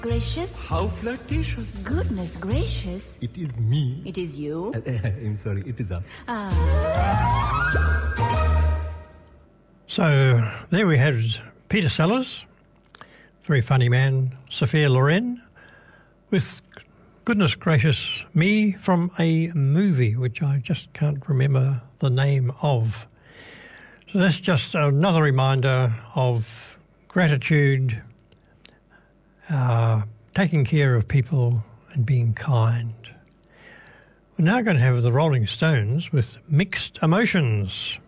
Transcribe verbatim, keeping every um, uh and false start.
Gracious? How flirtatious. Goodness gracious. It is me. It is you? Uh, I'm sorry, it is us. Ah. So there we had Peter Sellers, very funny man, Sophia Loren, with Goodness Gracious Me from a movie which I just can't remember the name of. So that's just another reminder of gratitude, uh, taking care of people and being kind. We're now going to have the Rolling Stones with Mixed Emotions.